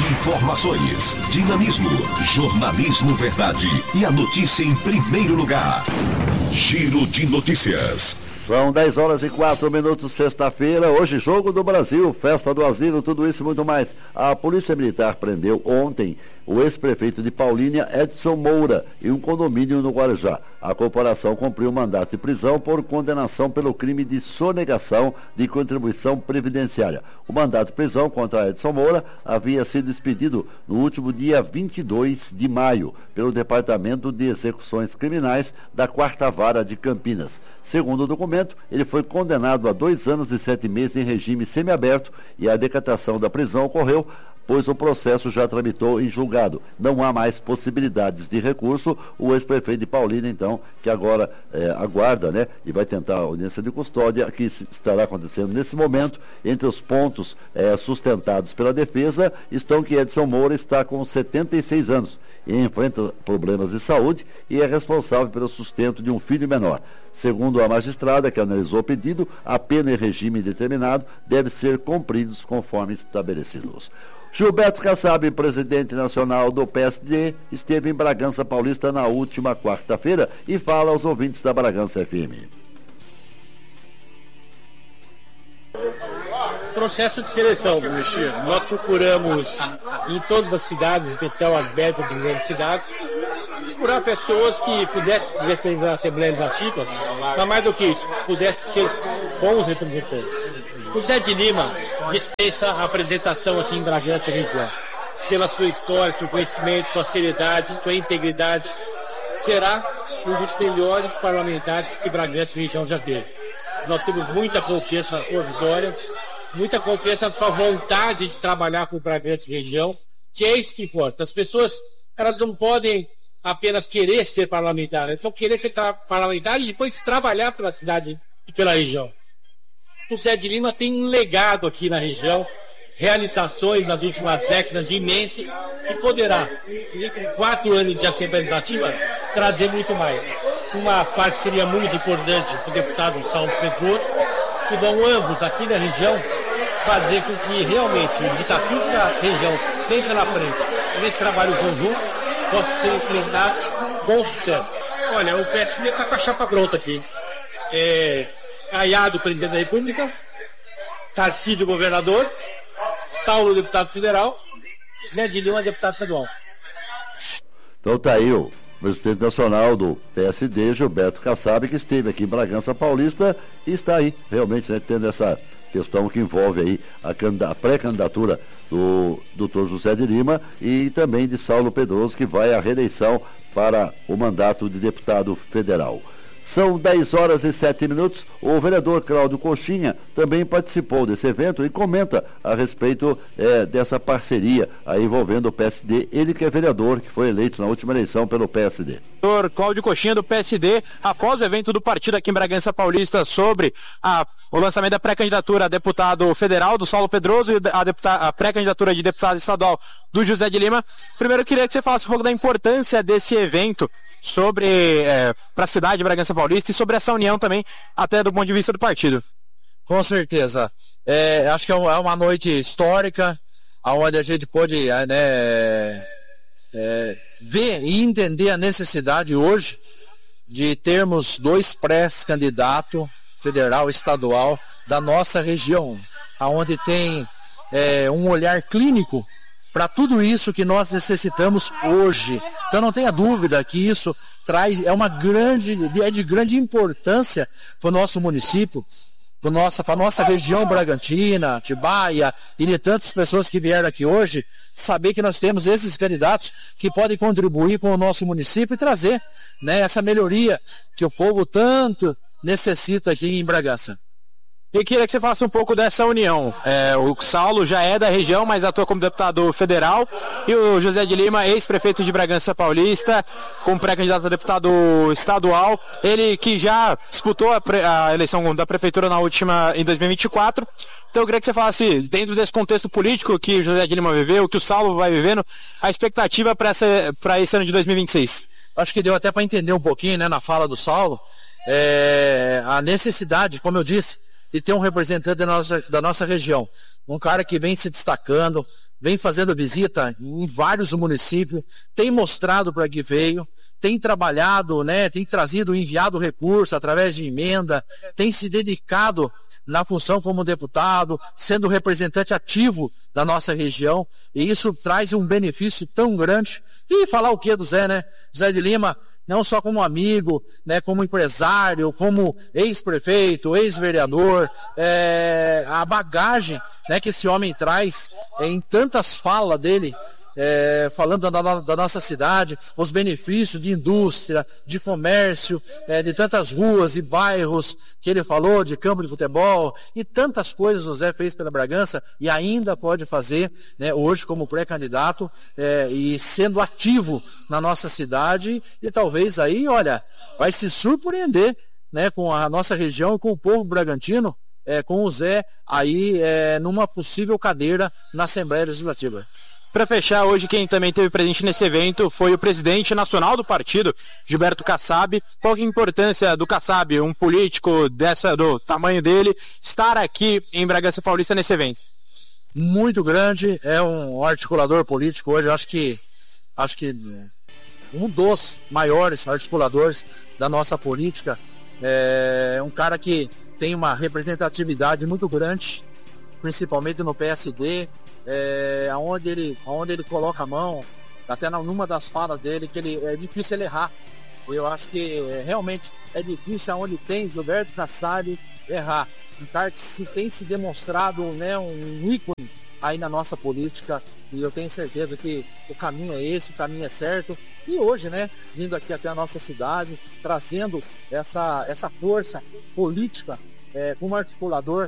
Informações, dinamismo, jornalismo verdade e a notícia em primeiro lugar. Giro de Notícias. São 10h04, sexta-feira. Hoje, Jogo do Brasil, Festa do Asilo, tudo isso e muito mais. A Polícia Militar prendeu ontem o ex-prefeito de Paulínia, Edson Moura, em um condomínio no Guarujá. A corporação cumpriu mandato de prisão por condenação pelo crime de sonegação de contribuição previdenciária. O mandato de prisão contra Edson Moura havia sido expedido no último dia 22 de maio pelo Departamento de Execuções Criminais da 4ª Vara de Campinas. Segundo o documento, ele foi condenado a 2 anos e 7 meses em regime semiaberto e a decretação da prisão ocorreu pois o processo já tramitou em julgado. Não há mais possibilidades de recurso. O ex-prefeito de Paulínia, então, que agora aguarda, né, e vai tentar a audiência de custódia, que estará acontecendo nesse momento. Entre os pontos sustentados pela defesa estão que Edson Moura está com 76 anos e enfrenta problemas de saúde e é responsável pelo sustento de um filho menor. Segundo a magistrada que analisou o pedido, a pena e regime determinado deve ser cumpridos conforme estabelecidos. Gilberto Kassab, presidente nacional do PSD, esteve em Bragança Paulista na última quarta-feira e fala aos ouvintes da Bragança FM. Processo de seleção, nós procuramos em todas as cidades, em especial as médias de grandes cidades, procurar pessoas que pudessem representar a Assembleia Legislativa, mas mais do que isso, pudessem ser bons representantes. O Zé de Lima dispensa a apresentação aqui em Bragança região. Pela sua história, seu conhecimento, sua seriedade, sua integridade, será um dos melhores parlamentares que Bragança região já teve. Nós temos muita confiança na Vitória, muita confiança na sua vontade de trabalhar com Bragança região, que é isso que importa. As pessoas, elas não podem apenas querer ser parlamentar, elas vão querer ser parlamentar e depois trabalhar pela cidade e pela região. O Zé de Lima tem um legado aqui na região, realizações nas últimas décadas imensas, e poderá, em 4 anos de Assembleia Legislativa, trazer muito mais. Uma parceria muito importante com o deputado Saulo Pedroso, que vão ambos aqui na região fazer com que realmente os desafios da região vem pela frente, nesse trabalho conjunto, possam ser enfrentados com sucesso. Olha, o PSD está com a chapa pronta aqui. Caiado, presidente da República, Tarcísio, governador, Saulo, deputado federal, Zé de Lima, deputado estadual. Então tá aí o presidente nacional do PSD, Gilberto Kassab, que esteve aqui em Bragança Paulista e está aí, realmente, né, tendo essa questão que envolve aí a pré-candidatura do Dr. José de Lima e também de Saulo Pedroso, que vai à reeleição para o mandato de deputado federal. São 10h07. O vereador Cláudio Coxinha também participou desse evento e comenta a respeito dessa parceria aí envolvendo o PSD. Ele que é vereador, que foi eleito na última eleição pelo PSD. Vereador Cláudio Coxinha do PSD, após o evento do partido aqui em Bragança Paulista sobre o lançamento da pré-candidatura a deputado federal do Saulo Pedroso e a pré-candidatura de deputado estadual do José de Lima. Primeiro eu queria que você falasse um pouco da importância desse evento sobre para a cidade de Bragança Paulista e sobre essa união também, até do ponto de vista do partido. Com certeza. Acho que é uma noite histórica, onde a gente pôde ver e entender a necessidade hoje de termos 2 pré-candidatos, federal e estadual, da nossa região, onde tem um olhar clínico para tudo isso que nós necessitamos hoje. Então não tenha dúvida que isso é de grande importância para o nosso município, para a nossa região Bragantina, Atibaia e de tantas pessoas que vieram aqui hoje, saber que nós temos esses candidatos que podem contribuir com o nosso município e trazer, né, essa melhoria que o povo tanto necessita aqui em Bragança. E queria que você falasse um pouco dessa união. O Saulo já é da região, mas atua como deputado federal, e o José de Lima, ex-prefeito de Bragança Paulista, como pré-candidato a deputado estadual, ele que já disputou a eleição da prefeitura em 2024. Então eu queria que você falasse, dentro desse contexto político que o José de Lima viveu, que o Saulo vai vivendo, a expectativa para esse ano de 2026. Acho que deu até para entender um pouquinho, né, na fala do Saulo, a necessidade, como eu disse, de ter um representante da nossa região. Um cara que vem se destacando, vem fazendo visita em vários municípios, tem mostrado para que veio, tem trabalhado, né, tem trazido, enviado recurso através de emenda, tem se dedicado na função como deputado, sendo representante ativo da nossa região, e isso traz um benefício tão grande. E falar o que do Zé, né? Zé de Lima, não só como amigo, né, como empresário, como ex-prefeito, ex-vereador, a bagagem, né, que esse homem traz em tantas falas dele, falando da nossa cidade, os benefícios de indústria, de comércio, de tantas ruas e bairros que ele falou, de campo de futebol, e tantas coisas o Zé fez pela Bragança e ainda pode fazer, né, hoje como pré-candidato, e sendo ativo na nossa cidade, e talvez aí, olha, vai se surpreender, né, com a nossa região e com o povo bragantino, com o Zé aí numa possível cadeira na Assembleia Legislativa. Para fechar, hoje quem também teve presente nesse evento foi o presidente nacional do partido, Gilberto Kassab. Qual que é a importância do Kassab, um político do tamanho dele, estar aqui em Bragança Paulista nesse evento? Muito grande, é um articulador político hoje, acho que um dos maiores articuladores da nossa política, é um cara que tem uma representatividade muito grande, principalmente no PSD, aonde ele coloca a mão, até numa das falas dele, que é difícil ele errar. Eu acho que realmente é difícil aonde tem Gilberto Kassab errar. Um cara que tem se demonstrado, né, um ícone aí na nossa política, e eu tenho certeza que o caminho é esse, o caminho é certo. E hoje, né, vindo aqui até a nossa cidade, trazendo essa força política como articulador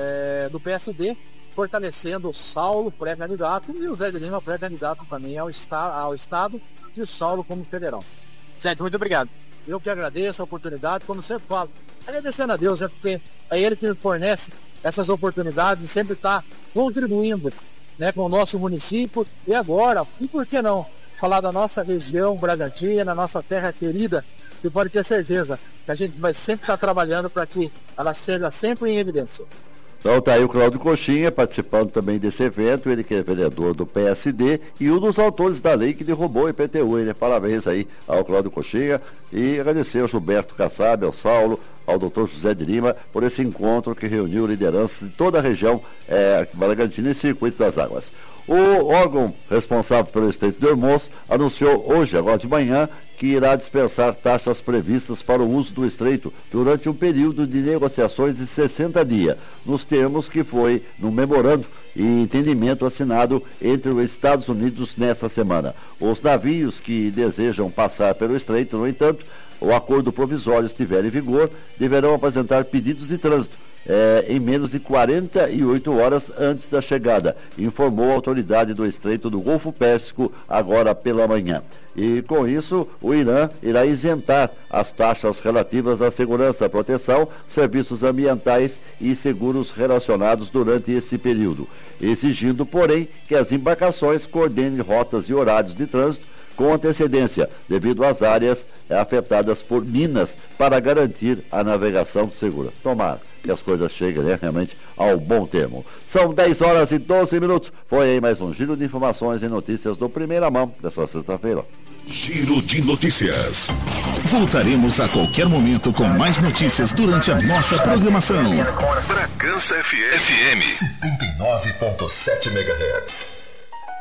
do PSD, fortalecendo o Saulo pré-candidato e o Zé de Lima pré-candidato também ao Estado e o Saulo como federal. Certo, muito obrigado. Eu que agradeço a oportunidade, como sempre falo, agradecendo a Deus, porque é Ele que nos fornece essas oportunidades e sempre está contribuindo, né, com o nosso município. E agora, e por que não, falar da nossa região Bragantina, na nossa terra querida, e pode ter certeza que a gente vai sempre estar trabalhando para que ela seja sempre em evidência. Então tá aí o Cláudio Coxinha participando também desse evento, ele que é vereador do PSD e um dos autores da lei que derrubou o IPTU, né? Parabéns aí ao Cláudio Coxinha e agradecer ao Gilberto Kassab, ao Saulo, ao Dr. José de Lima por esse encontro que reuniu lideranças de toda a região Bragantina e Circuito das Águas. O órgão responsável pelo Estreito do Hermoso anunciou hoje, agora de manhã, que irá dispensar taxas previstas para o uso do estreito durante um período de negociações de 60 dias, nos termos que foi no memorando e entendimento assinado entre os Estados Unidos nesta semana. Os navios que desejam passar pelo estreito, no entanto, o acordo provisório estiver em vigor, deverão apresentar pedidos de trânsito em menos de 48 horas antes da chegada, informou a autoridade do Estreito do Golfo Pérsico agora pela manhã. E com isso, o Irã irá isentar as taxas relativas à segurança, proteção, serviços ambientais e seguros relacionados durante esse período, exigindo, porém, que as embarcações coordenem rotas e horários de trânsito com antecedência, devido às áreas afetadas por minas, para garantir a navegação segura. Tomara que as coisas cheguem, né, realmente ao bom termo. São 10 horas e 12 minutos. Foi aí mais um giro de informações e notícias do Primeira Mão dessa sexta-feira. Giro de notícias. Voltaremos a qualquer momento com mais notícias durante a nossa programação. Bragança FM 89.7 MHz.